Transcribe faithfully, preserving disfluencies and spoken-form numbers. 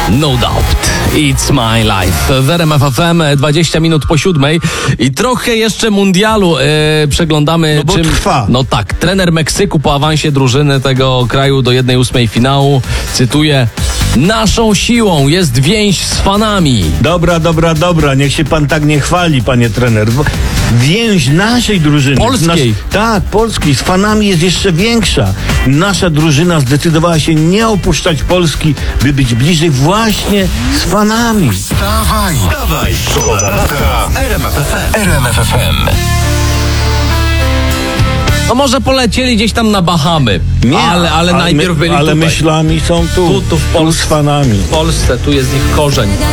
No doubt, it's my life. W R M F F M dwadzieścia minut po siódmej i trochę jeszcze mundialu e, przeglądamy. No bo czym, trwa. No tak, trener Meksyku po awansie drużyny tego kraju do jednej ósmej finału, cytuję: naszą siłą jest więź z fanami. Dobra, dobra, dobra, niech się pan tak nie chwali, panie trener. Bo więź naszej drużyny. Polskiej. Nas, tak, polskiej. Z fanami jest jeszcze większa. Nasza drużyna zdecydowała się nie opuszczać Polski, by być bliżej właśnie z fanami. Wstawaj, wstawaj, szkoda lata. R M F F M. R M F F M. No może polecieli gdzieś tam na Bahamy, Nie, ale, ale najpierw my, byli Ale tutaj. myślami są tu, Tu, tu w tu z Polsce. fanami. W Polsce, tu jest ich korzeń.